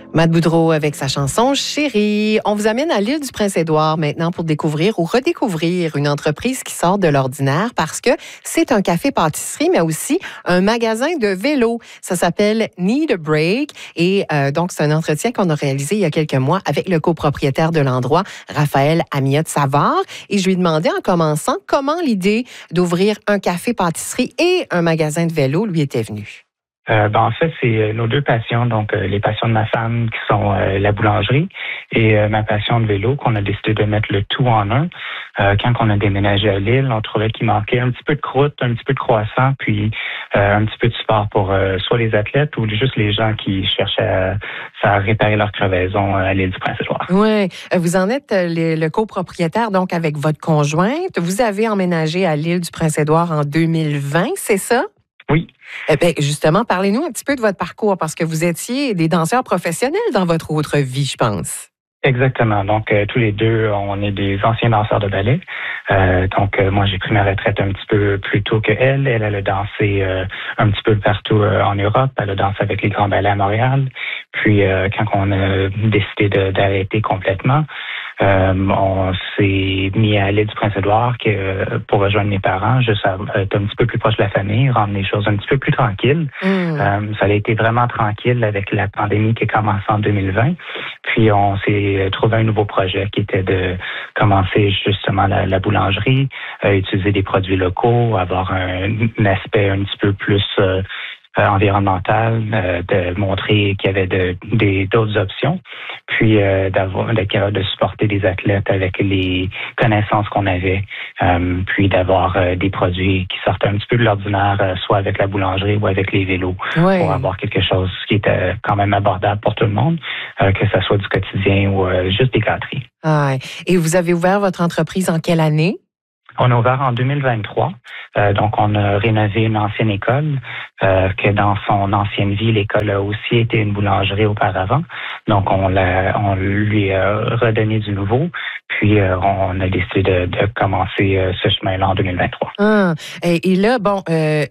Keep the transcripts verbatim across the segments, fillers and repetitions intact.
Matt Boudreau avec sa chanson Chérie. On vous amène à l'île du Prince-Édouard maintenant pour découvrir ou redécouvrir une entreprise qui sort de l'ordinaire parce que c'est un café-pâtisserie, mais aussi un magasin de vélo. Ça s'appelle Need a Break et euh, donc c'est un entretien qu'on a réalisé il y a quelques mois avec le copropriétaire de l'endroit, Raphaël Amiotte-Savard. Et je lui ai demandé en commençant comment l'idée d'ouvrir un café-pâtisserie et un magasin de vélo lui était venue. Euh, ben, en fait, c'est nos deux passions, donc euh, les passions de ma femme qui sont euh, la boulangerie et euh, ma passion de vélo qu'on a décidé de mettre le tout en un. Euh, quand on a déménagé à Lille, on trouvait qu'il manquait un petit peu de croûte, un petit peu de croissant, puis euh, un petit peu de support pour euh, soit les athlètes ou juste les gens qui cherchaient à, à réparer leur crevaison à l'île du Prince-Édouard. Oui, vous en êtes le, le copropriétaire donc avec votre conjointe. Vous avez emménagé à l'île du Prince-Édouard en deux mille vingt, c'est ça? Oui. Eh bien, justement, parlez-nous un petit peu de votre parcours parce que vous étiez des danseurs professionnels dans votre autre vie, je pense. Exactement. Donc, euh, tous les deux, on est des anciens danseurs de ballet. Euh, donc, euh, moi, j'ai pris ma retraite un petit peu plus tôt que elle. Elle, elle a dansé euh, un petit peu partout euh, en Europe. Elle a dansé avec les grands ballets à Montréal. Puis, euh, quand on a décidé de, d'arrêter complètement, euh, on s'est mis à l'île du Prince-Édouard que, pour rejoindre mes parents, juste à être un petit peu plus proche de la famille, rendre les choses un petit peu plus tranquilles. Mm. Euh, ça a été vraiment tranquille avec la pandémie qui a commencé en deux mille vingt. Puis, on s'est trouvé un nouveau projet qui était de commencer justement la, la boulangerie, euh, utiliser des produits locaux, avoir un, un aspect un petit peu plus euh, euh, environnemental, euh, de montrer qu'il y avait de, des, d'autres options, puis euh, d'avoir d'être capable de supporter des athlètes avec les connaissances qu'on avait, euh, puis d'avoir euh, des produits qui sortent un petit peu de l'ordinaire, euh, soit avec la boulangerie ou avec les vélos, oui. Pour avoir quelque chose qui était quand même abordable pour tout le monde, euh, que ce soit du quotidien ou euh, juste des gâteries. Ah, et vous avez ouvert votre entreprise en quelle année? On a ouvert en deux mille vingt-trois. Euh, donc, on a rénové une ancienne école, euh, que dans son ancienne vie, l'école a aussi été une boulangerie auparavant. Donc, on, l'a, on lui a redonné du nouveau. Puis, euh, on a décidé de, de commencer euh, ce chemin-là en deux mille vingt-trois. Ah, et, et là, bon, euh,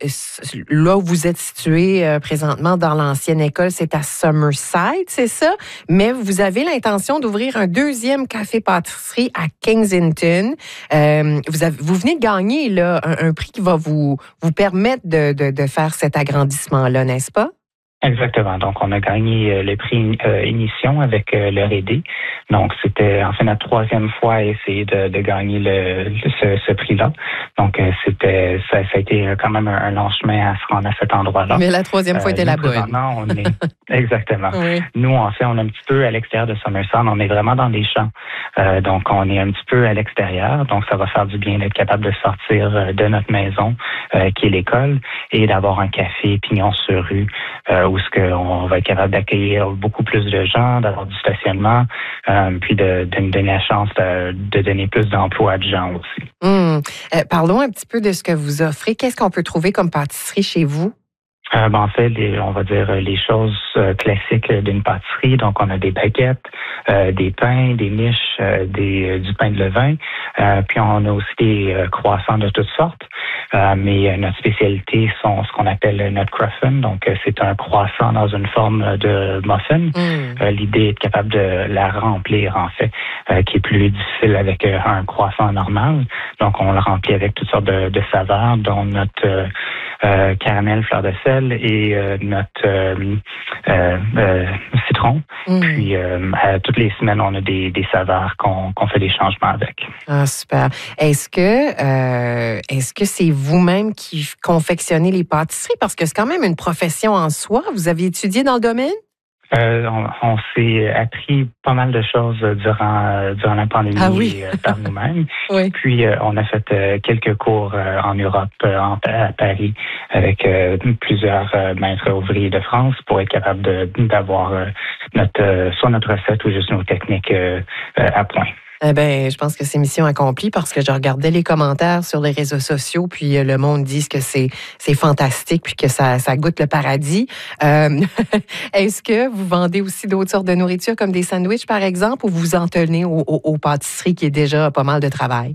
là où vous êtes situé euh, présentement dans l'ancienne école, c'est à Summerside, c'est ça? Mais vous avez l'intention d'ouvrir un deuxième café-pâtisserie à Kensington. Euh, vous, avez, vous venez de gagner là, un, un prix qui va vous, vous permettre de, de, de faire cet agrandissement-là, n'est-ce pas? Exactement. Donc, on a gagné le prix euh, Ignition avec euh, le R et D. Donc, c'était en fait notre troisième fois à essayer de, de gagner le, le ce, ce prix-là. Donc, euh, c'était ça, ça a été quand même un, un long chemin à se rendre à cet endroit-là. Mais la troisième fois euh, était la bonne. On est exactement. Oui. Nous, en fait, on est un petit peu à l'extérieur de Summerside. On est vraiment dans les champs. Euh, donc, on est un petit peu à l'extérieur. Donc, ça va faire du bien d'être capable de sortir de notre maison, euh, qui est l'école, et d'avoir un café pignon sur rue. Euh, où ce qu'on va être capable d'accueillir beaucoup plus de gens, d'avoir du stationnement, euh, puis de, de nous donner la chance de, de donner plus d'emplois à des gens aussi. Mmh. Euh, parlons un petit peu de ce que vous offrez. Qu'est-ce qu'on peut trouver comme pâtisserie chez vous? Euh, ben, en fait, les, on va dire les choses euh, classiques d'une pâtisserie. Donc, on a des baguettes, euh, des pains, des miches, euh, des, euh, du pain de levain. Euh, puis, on a aussi des euh, croissants de toutes sortes. Euh, mais euh, notre spécialité sont ce qu'on appelle le nutcraffin. Donc, euh, c'est un croissant dans une forme de muffin. Mm. Euh, l'idée est de capable de la remplir, en fait, euh, qui est plus difficile avec euh, un croissant normal. Donc, on le remplit avec toutes sortes de, de saveurs, dont notre euh, euh, caramel, fleur de sel et euh, notre euh, euh, euh, citron. Mm. Puis, euh, à, toutes les semaines, on a des, des saveurs qu'on, qu'on fait des changements avec. Ah, super. Est-ce que, euh, est-ce que c'est vous-même qui confectionnez les pâtisseries? Parce que c'est quand même une profession en soi. Vous avez étudié dans le domaine? Euh, on, on s'est appris pas mal de choses durant durant la pandémie ah oui. euh, par nous-mêmes. Oui. Puis euh, on a fait euh, quelques cours euh, en Europe, euh, en, à Paris, avec euh, plusieurs euh, maîtres ouvriers de France pour être capable de, d'avoir euh, notre euh, soit notre recette ou juste nos techniques euh, euh, à point. Eh bien, je pense que c'est mission accomplie parce que je regardais les commentaires sur les réseaux sociaux, puis le monde dit que c'est, c'est fantastique, puis que ça, ça goûte le paradis. Euh, est-ce que vous vendez aussi d'autres sortes de nourriture, comme des sandwichs, par exemple, ou vous en tenez aux, aux, aux pâtisseries qui est déjà pas mal de travail?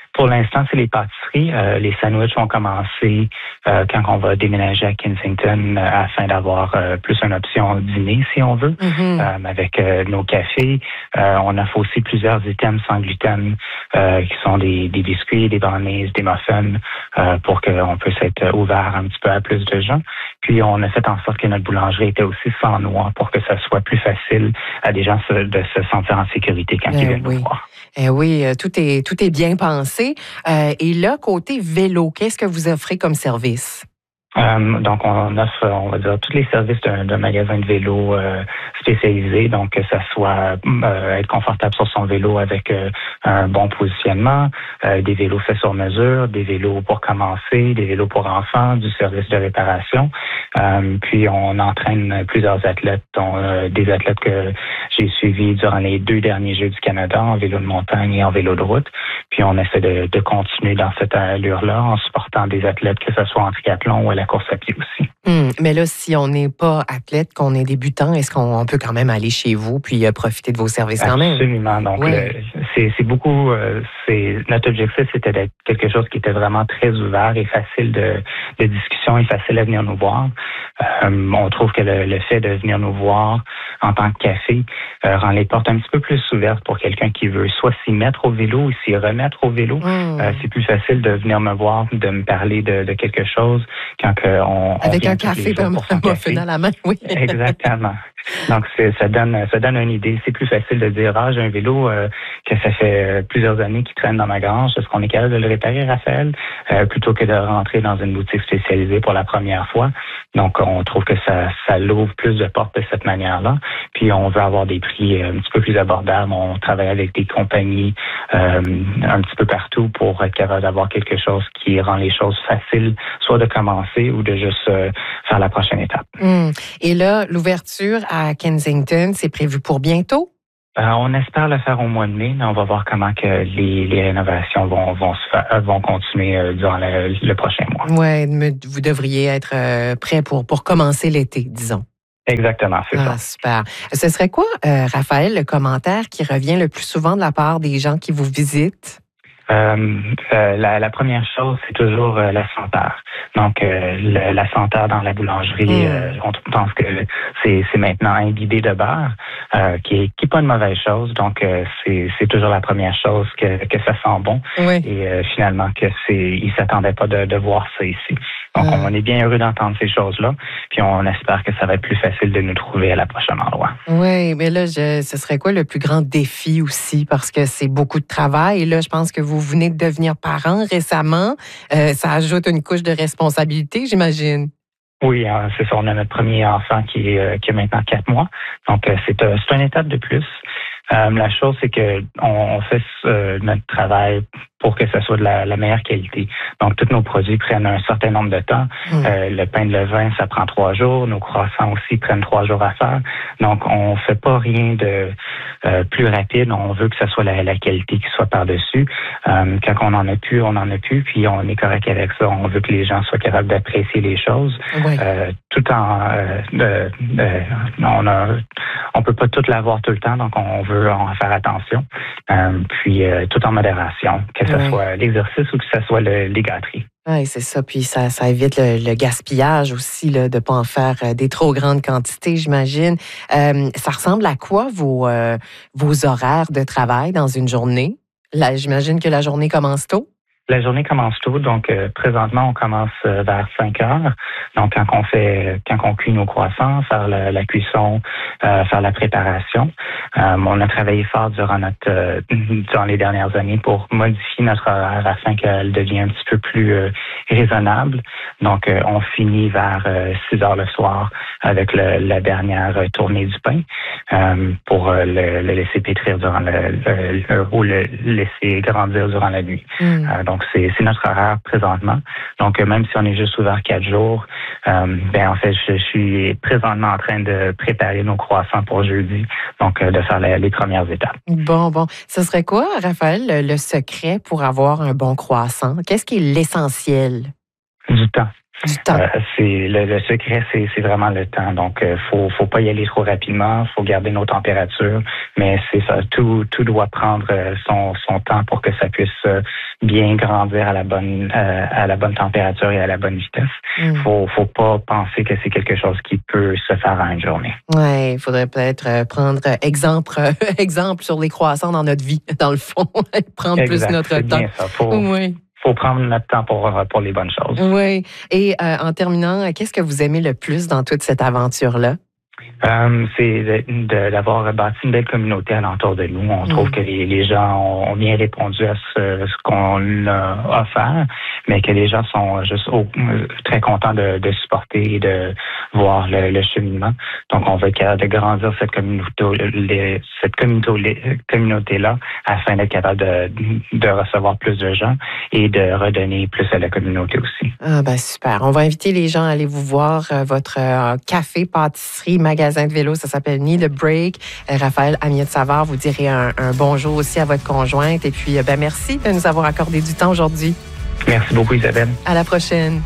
Pour l'instant, c'est les pâtisseries. Euh, les sandwichs vont commencer euh, quand on va déménager à Kensington euh, afin d'avoir euh, plus une option dîner, si on veut, Mm-hmm. euh, avec euh, nos cafés. Euh, on offre aussi plusieurs items sans gluten euh, qui sont des, des biscuits, des brownies, des muffins euh, pour qu'on puisse être ouvert un petit peu à plus de gens. Puis, on a fait en sorte que notre boulangerie était aussi sans noix pour que ça soit plus facile à des gens de se sentir en sécurité quand Eh ils viennent oui. nous voir. Eh oui, tout est, tout est bien pensé. Euh, et là, côté vélo, qu'est-ce que vous offrez comme service? Euh, donc, on offre, on va dire, tous les services d'un, d'un magasin de vélo euh, spécialisé. Donc, que ça soit euh, être confortable sur son vélo avec euh, un bon positionnement, euh, des vélos faits sur mesure, des vélos pour commencer, des vélos pour enfants, du service de réparation. Euh, puis, on entraîne plusieurs athlètes, dont euh, des athlètes que j'ai suivis durant les deux derniers Jeux du Canada en vélo de montagne et en vélo de route. Puis, on essaie de, de continuer dans cette allure-là en supportant des athlètes, que ce soit en triathlon ou à la course à pied aussi. Hum, mais là, si on n'est pas athlète, qu'on est débutant, est-ce qu'on peut quand même aller chez vous puis euh, profiter de vos services quand même? Absolument. Donc, ouais. le, c'est, c'est beaucoup. Euh, c'est notre objectif, c'était d'être quelque chose qui était vraiment très ouvert et facile de, de discussion et facile à venir nous voir. Euh, on trouve que le, le fait de venir nous voir en tant que café euh, rend les portes un petit peu plus ouvertes pour quelqu'un qui veut soit s'y mettre au vélo ou s'y remettre au vélo. Hum. Euh, c'est plus facile de venir me voir, de me parler de, de quelque chose quand que on, on avec vient un tous les café, jours pour son un café. muffin à la main, oui. Exactement. Donc, c'est, ça donne ça donne une idée. C'est plus facile de dire, ah, j'ai un vélo euh, que ça fait plusieurs années qu'il traîne dans ma grange. Est-ce qu'on est capable de le réparer, Raphaël? Euh, plutôt que de rentrer dans une boutique spécialisée pour la première fois. Donc, on trouve que ça, ça l'ouvre plus de portes de cette manière-là. Puis, on veut avoir des prix un petit peu plus abordables. On travaille avec des compagnies euh, un petit peu partout pour être capable d'avoir quelque chose qui rend les choses faciles, soit de commencer ou de juste euh, faire la prochaine étape. Hum. Et là, l'ouverture à Kensington, c'est prévu pour bientôt? Euh, on espère le faire au mois de mai, mais on va voir comment que les, les rénovations vont, vont, se faire, vont continuer euh, durant le, le prochain mois. Oui, vous devriez être euh, prêt pour, pour commencer l'été, disons. Exactement, c'est ah, ça. Super. Ce serait quoi, euh, Raphaël, le commentaire qui revient le plus souvent de la part des gens qui vous visitent? Euh, euh, la, la première chose, c'est toujours euh, la senteur. Donc, euh, le, la senteur dans la boulangerie, mm. euh, on pense que c'est, c'est maintenant imbibé de beurre, euh, qui est qui est pas une mauvaise chose. Donc, euh, c'est, c'est toujours la première chose que, que ça sent bon. Oui. Et euh, finalement, que c'est, ils s'attendaient pas de, de voir ça ici. Donc, mm. on est bien heureux d'entendre ces choses-là. Puis, on espère que ça va être plus facile de nous trouver à la prochaine endroit. Oui, mais là, je, ce serait quoi le plus grand défi aussi? Parce que c'est beaucoup de travail. Et là, je pense que vous Vous venez de devenir parent récemment. Euh, ça ajoute une couche de responsabilité, j'imagine. Oui, hein, c'est ça. On a notre premier enfant qui, est, euh, qui a maintenant quatre mois. Donc, euh, c'est, euh, c'est une étape de plus. Euh, la chose, c'est que on, on fait euh, notre travail pour que ce soit de la, la meilleure qualité. Donc, tous nos produits prennent un certain nombre de temps. Mmh. Euh, le pain de levain, ça prend trois jours. Nos croissants aussi prennent trois jours à faire. Donc, on fait pas rien de euh, plus rapide. On veut que ce soit la, la qualité qui soit par-dessus. Euh, quand on en a plus, on en a plus. Puis, on est correct avec ça. On veut que les gens soient capables d'apprécier les choses. Oui. Euh, tout en... Euh, euh, euh, on a, on peut pas tout l'avoir tout le temps. Donc, on veut en faire attention. Euh, puis, euh, tout en modération. Que ce oui. soit l'exercice ou que ce soit le, les gâteries. Oui, c'est ça. Puis ça, ça évite le, le gaspillage aussi, là, de ne pas en faire des trop grandes quantités, j'imagine. Euh, ça ressemble à quoi vos, euh, vos horaires de travail dans une journée? Là, j'imagine que la journée commence tôt? La journée commence tôt, donc euh, présentement, on commence euh, vers cinq heures. Donc, quand on fait, quand on cuit nos croissants, faire la, la cuisson, euh, faire la préparation. Euh, on a travaillé fort durant notre, euh, durant les dernières années pour modifier notre horaire afin qu'elle devienne un petit peu plus euh, raisonnable. Donc, euh, on finit vers euh, six heures le soir avec le, la dernière tournée du pain euh, pour euh, le, le laisser pétrir durant le, le, le ou le laisser grandir durant la nuit. Mm. Euh, donc, c'est, c'est notre horaire présentement. Donc, euh, même si on est juste ouvert quatre jours, euh, ben en fait, je, je suis présentement en train de préparer nos croissants pour jeudi, donc euh, de faire les, les premières étapes. Bon, bon. Ce serait quoi, Raphaël, le, le secret pour avoir un bon croissant? Qu'est-ce qui est l'essentiel? Du temps. Du temps. Euh, c'est le, le secret, c'est, c'est vraiment le temps. Donc, euh, faut faut pas y aller trop rapidement. Faut garder nos températures, mais c'est ça. Tout tout doit prendre euh, son son temps pour que ça puisse euh, bien grandir à la bonne euh, à la bonne température et à la bonne vitesse. Mm. Faut faut pas penser que c'est quelque chose qui peut se faire en une journée. Ouais, il faudrait peut-être euh, prendre exemple euh, exemple sur les croissants dans notre vie, dans le fond, prendre exact, plus notre c'est temps. Bien ça. Faut, oui. faut prendre notre temps pour pour les bonnes choses. Oui. Et euh, en terminant, qu'est-ce que vous aimez le plus dans toute cette aventure-là? Euh, c'est de, de, d'avoir bâti une belle communauté alentour de nous. On mmh. trouve que les, les gens ont, ont bien répondu à ce, ce qu'on a offert, mais que les gens sont juste au, très contents de, de supporter et de voir le, le cheminement. Donc, on va être capable de grandir cette communauté, les, cette communauté, communauté-là afin d'être capable de, de recevoir plus de gens et de redonner plus à la communauté aussi. Ah ben super. On va inviter les gens à aller vous voir euh, votre euh, café, pâtisserie, magasin de vélo, ça s'appelle Need a Break. Raphaël Amiette-Savard, vous direz un, un bonjour aussi à votre conjointe. Et puis, ben merci de nous avoir accordé du temps aujourd'hui. Merci beaucoup, Isabelle. À la prochaine.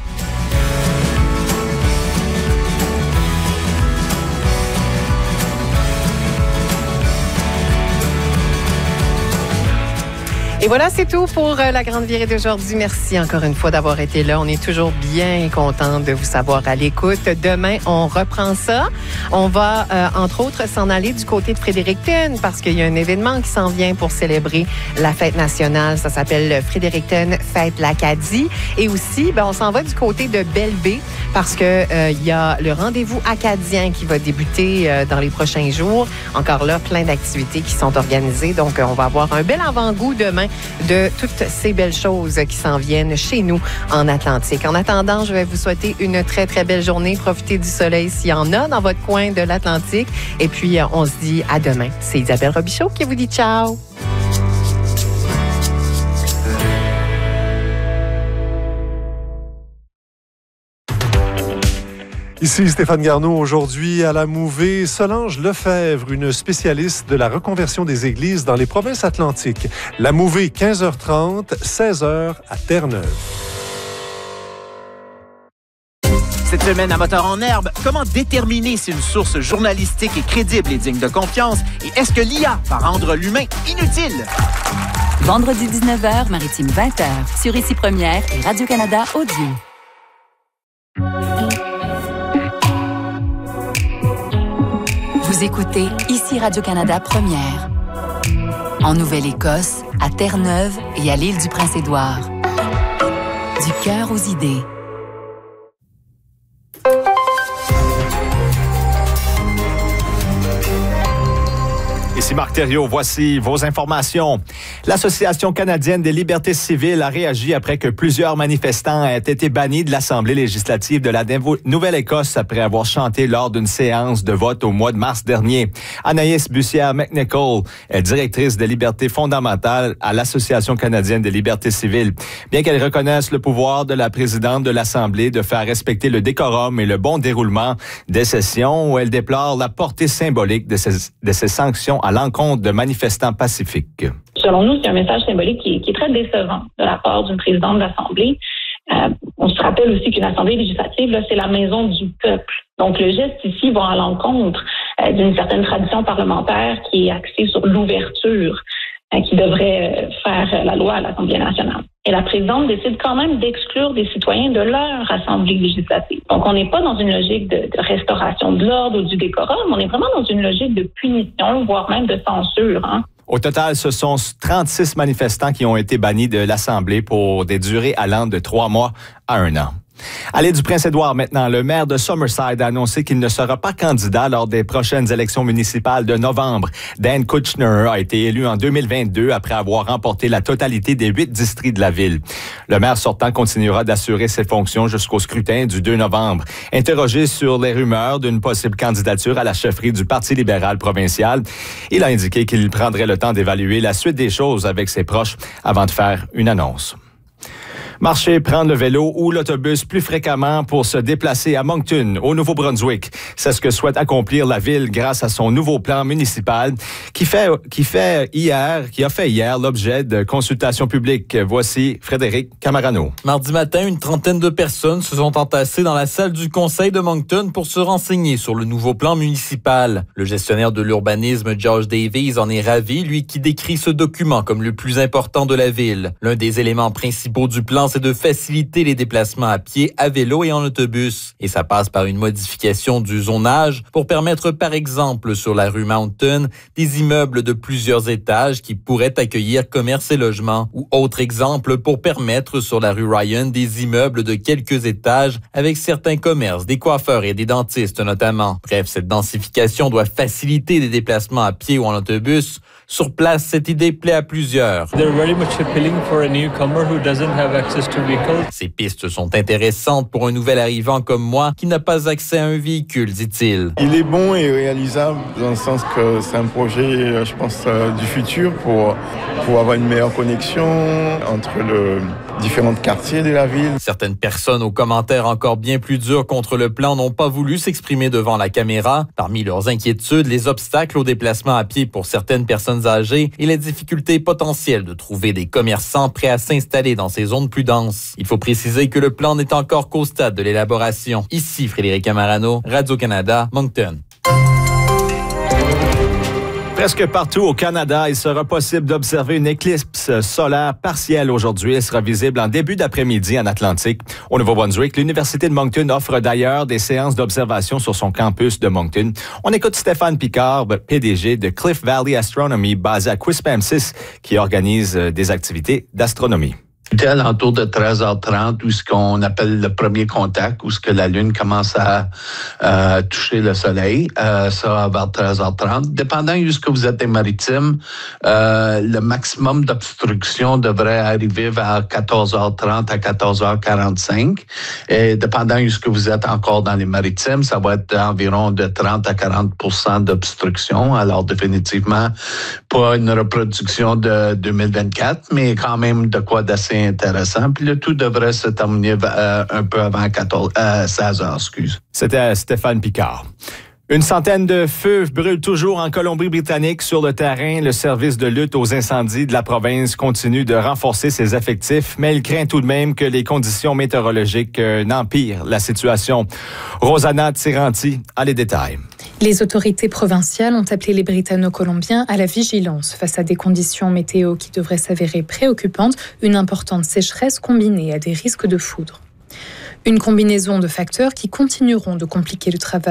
Et voilà, c'est tout pour la Grande Virée d'aujourd'hui. Merci encore une fois d'avoir été là. On est toujours bien content de vous savoir à l'écoute. Demain, on reprend ça. On va, euh, entre autres, s'en aller du côté de Fredericton parce qu'il y a un événement qui s'en vient pour célébrer la fête nationale. Ça s'appelle Fredericton Fête l'Acadie. Et aussi, ben, on s'en va du côté de Belle-Baie parce que euh, il y a le rendez-vous acadien qui va débuter euh, dans les prochains jours. Encore là, plein d'activités qui sont organisées. Donc, euh, on va avoir un bel avant-goût demain de toutes ces belles choses qui s'en viennent chez nous en Atlantique. En attendant, je vais vous souhaiter une très, très belle journée. Profitez du soleil s'il y en a dans votre coin de l'Atlantique. Et puis, on se dit à demain. C'est Isabelle Robichaud qui vous dit ciao. Ici Stéphane Garneau, aujourd'hui à la Mouvée, Solange Lefebvre, une spécialiste de la reconversion des églises dans les provinces atlantiques. La Mouvée, quinze heures trente, seize heures à Terre-Neuve. Cette semaine à Moteur en herbe, comment déterminer si une source journalistique est crédible et digne de confiance? Et est-ce que l'I A va rendre l'humain inutile? Vendredi dix-neuf heures, Maritime vingt heures, sur Ici Première et Radio-Canada Audio. Vous écoutez Ici Radio-Canada Première. En Nouvelle-Écosse, à Terre-Neuve et à l'île du Prince-Édouard. Du cœur aux idées. Ici Marc Thériault, voici vos informations. L'Association canadienne des libertés civiles a réagi après que plusieurs manifestants aient été bannis de l'Assemblée législative de la Nouvelle-Écosse après avoir chanté lors d'une séance de vote au mois de mars dernier. Anaïs Bussière-McNichol est directrice des libertés fondamentales à l'Association canadienne des libertés civiles. Bien qu'elle reconnaisse le pouvoir de la présidente de l'Assemblée de faire respecter le décorum et le bon déroulement des sessions, elle déplore la portée symbolique de ces, de ces sanctions à l'encontre de manifestants pacifiques. Selon nous, c'est un message symbolique qui est, qui est très décevant de la part d'une présidente de l'Assemblée. Euh, on se rappelle aussi qu'une Assemblée législative, là, c'est la maison du peuple. Donc, le geste ici va à l'encontre euh, d'une certaine tradition parlementaire qui est axée sur l'ouverture, euh, qui devrait faire la loi à l'Assemblée nationale. Et la présidente décide quand même d'exclure des citoyens de leur Assemblée législative. Donc, on n'est pas dans une logique de, de restauration de l'ordre ou du décorum, on est vraiment dans une logique de punition, voire même de censure, hein. Au total, ce sont trente-six manifestants qui ont été bannis de l'Assemblée pour des durées allant de trois mois à un an. À l'île du Prince-Édouard maintenant, le maire de Summerside a annoncé qu'il ne sera pas candidat lors des prochaines élections municipales de novembre. Dan Kutchner a été élu en deux mille vingt-deux après avoir remporté la totalité des huit districts de la ville. Le maire sortant continuera d'assurer ses fonctions jusqu'au scrutin du deux novembre. Interrogé sur les rumeurs d'une possible candidature à la chefferie du Parti libéral provincial, il a indiqué qu'il prendrait le temps d'évaluer la suite des choses avec ses proches avant de faire une annonce. Marcher, prendre le vélo ou l'autobus plus fréquemment pour se déplacer à Moncton, au Nouveau-Brunswick. C'est ce que souhaite accomplir la ville grâce à son nouveau plan municipal qui fait, qui fait hier, qui a fait hier l'objet de consultations publiques. Voici Frédéric Camarano. Mardi matin, une trentaine de personnes se sont entassées dans la salle du conseil de Moncton pour se renseigner sur le nouveau plan municipal. Le gestionnaire de l'urbanisme, George Davies, en est ravi, lui qui décrit ce document comme le plus important de la ville. L'un des éléments principaux du plan, c'est de faciliter les déplacements à pied, à vélo et en autobus. Et ça passe par une modification du zonage pour permettre, par exemple, sur la rue Mountain, des immeubles de plusieurs étages qui pourraient accueillir commerce et logement. Ou autre exemple, pour permettre sur la rue Ryan des immeubles de quelques étages avec certains commerces, des coiffeurs et des dentistes notamment. Bref, cette densification doit faciliter des déplacements à pied ou en autobus. Sur place, cette idée plaît à plusieurs. Ces pistes sont intéressantes pour un nouvel arrivant comme moi qui n'a pas accès à un véhicule, dit-il. Il est bon et réalisable dans le sens que c'est un projet, je pense, du futur pour, pour avoir une meilleure connexion entre le différents quartiers de la ville. Certaines personnes aux commentaires encore bien plus durs contre le plan n'ont pas voulu s'exprimer devant la caméra. Parmi leurs inquiétudes, les obstacles au déplacement à pied pour certaines personnes âgées et la difficulté potentielle de trouver des commerçants prêts à s'installer dans ces zones plus denses. Il faut préciser que le plan n'est encore qu'au stade de l'élaboration. Ici Frédéric Camarano, Radio-Canada, Moncton. Presque partout au Canada, il sera possible d'observer une éclipse solaire partielle aujourd'hui. Elle sera visible en début d'après-midi en Atlantique. Au Nouveau-Brunswick, l'Université de Moncton offre d'ailleurs des séances d'observation sur son campus de Moncton. On écoute Stéphane Picard, P D G de Cliff Valley Astronomy, basé à Quispamsis, qui organise des activités d'astronomie. C'était à l'entour de treize heures trente, où ce qu'on appelle le premier contact, où ce que la Lune commence à euh, toucher le Soleil, euh, ça vers treize heures trente. Dépendant de ce que vous êtes des maritimes, euh, le maximum d'obstruction devrait arriver vers quatorze heures trente à quatorze heures quarante-cinq. Et dépendant de ce que vous êtes encore dans les maritimes, ça va être environ de trente à quarante pour cent d'obstruction. Alors définitivement, pas une reproduction de deux mille vingt-quatre, mais quand même de quoi d'assez intéressant. Puis le tout devrait se terminer euh, un peu avant quatorze, euh, seize heures, excuse. C'était Stéphane Picard. Une centaine de feux brûlent toujours en Colombie-Britannique. Sur le terrain, le service de lutte aux incendies de la province continue de renforcer ses effectifs, mais il craint tout de même que les conditions météorologiques euh, n'empirent la situation. Rosanna Tiranti a les détails. Les autorités provinciales ont appelé les Britanno-Colombiens à la vigilance face à des conditions météo qui devraient s'avérer préoccupantes, une importante sécheresse combinée à des risques de foudre. Une combinaison de facteurs qui continueront de compliquer le travail